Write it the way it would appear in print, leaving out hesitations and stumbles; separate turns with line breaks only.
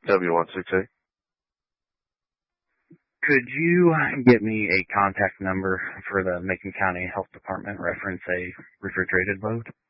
W168.
Could you get me a contact number for the Macon County Health Department reference a refrigerated load?